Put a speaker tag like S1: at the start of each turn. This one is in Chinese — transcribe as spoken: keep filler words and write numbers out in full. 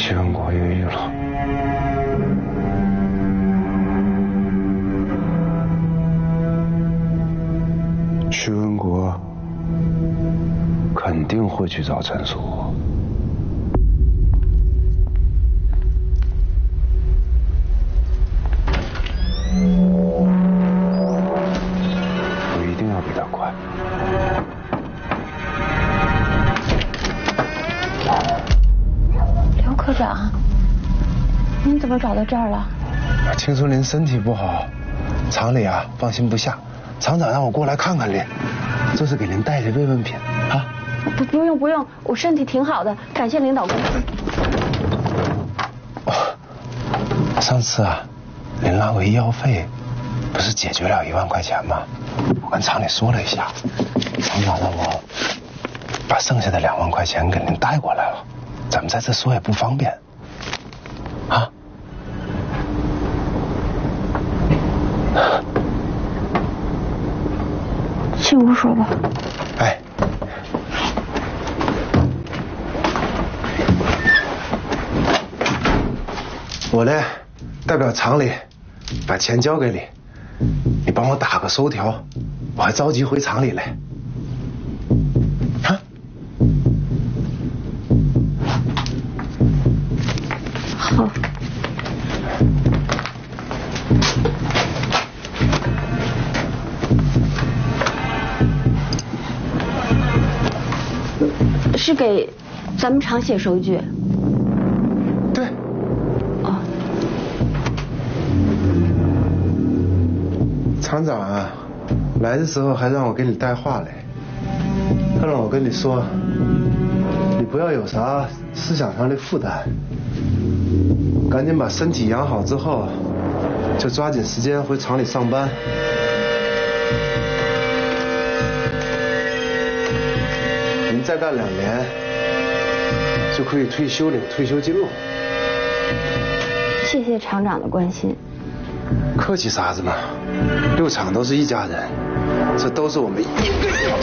S1: 徐文国抑郁了。徐文国肯定会去找陈叔。我一定要比他快。
S2: 刘科长，您怎么找到这儿了？
S1: 听说您身体不好，厂里啊放心不下，厂长让我过来看看您，这是给您带的慰问品啊。
S2: 不，不用不用，我身体挺好的，感谢领导关心。
S1: 哦，上次啊，您拉我医药费，不是解决了一万块钱吗？我跟厂里说了一下，厂长让我把剩下的两万块钱给您带过来了，咱们在这说也不方便，啊。
S2: 进屋说吧。
S1: 哎。我呢，代表厂里把钱交给你，你帮我打个收条，我还着急回厂里来。啊？
S2: 好。是给咱们厂写收据。
S1: 对。
S2: 哦。
S1: 厂长啊，来的时候还让我给你带话来，他让我跟你说，你不要有啥思想上的负担，赶紧把身体养好之后，就抓紧时间回厂里上班。您再干两年，就可以退休领退休金了。
S2: 谢谢厂长的关心。
S1: 客气啥子嘛，六厂都是一家人，这都是我们一对。